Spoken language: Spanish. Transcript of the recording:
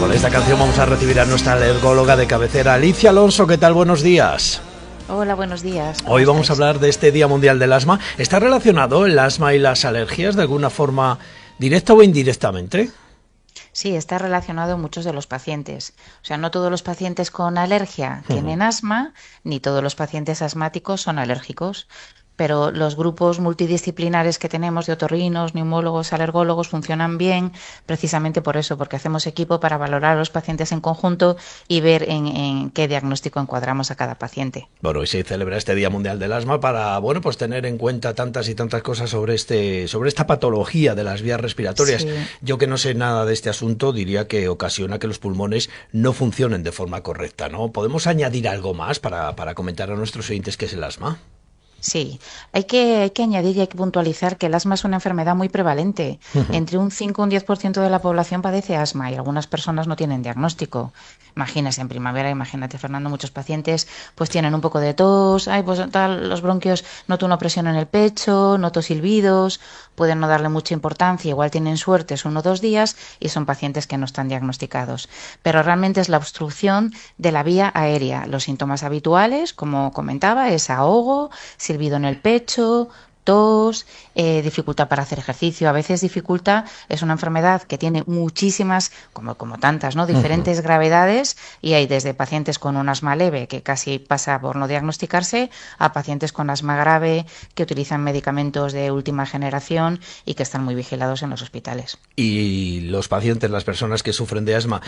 Con esta canción vamos a recibir a nuestra alergóloga de cabecera, Alicia Alonso. ¿Qué tal? Buenos días. Hola, buenos días. Hoy vamos a hablar de este Día Mundial del Asma. ¿Está relacionado el asma y las alergias de alguna forma directa o indirectamente? Sí, está relacionado en muchos de los pacientes. O sea, no todos los pacientes con alergia tienen asma, ni todos los pacientes asmáticos son alérgicos. Pero los grupos multidisciplinares que tenemos de otorrinos, neumólogos, alergólogos funcionan bien precisamente por eso, porque hacemos equipo para valorar a los pacientes en conjunto y ver en qué diagnóstico encuadramos a cada paciente. Bueno, y se celebra este Día Mundial del Asma para, bueno, pues tener en cuenta tantas y tantas cosas sobre esta patología de las vías respiratorias. Sí. Yo que no sé nada de este asunto diría que ocasiona que los pulmones no funcionen de forma correcta, ¿no? ¿Podemos añadir algo más para comentar a nuestros oyentes qué es el asma? Sí, hay que añadir y hay que puntualizar que el asma es una enfermedad muy prevalente. Entre un 5 y un 10% de la población padece asma y algunas personas no tienen diagnóstico. Imagínese, en primavera, imagínate, Fernando, muchos pacientes pues tienen un poco de tos, pues tal, los bronquios, noto una presión en el pecho, noto silbidos, pueden no darle mucha importancia, igual tienen suerte, es 1 o 2 días y son pacientes que no están diagnosticados. Pero realmente es la obstrucción de la vía aérea. Los síntomas habituales, como comentaba, es ahogo, silbido en el pecho, tos, dificultad para hacer ejercicio. A veces dificultad es una enfermedad que tiene muchísimas, como tantas, ¿no? Diferentes gravedades, y hay desde pacientes con un asma leve, que casi pasa por no diagnosticarse, a pacientes con asma grave, que utilizan medicamentos de última generación y que están muy vigilados en los hospitales. Y los pacientes, las personas que sufren de asma,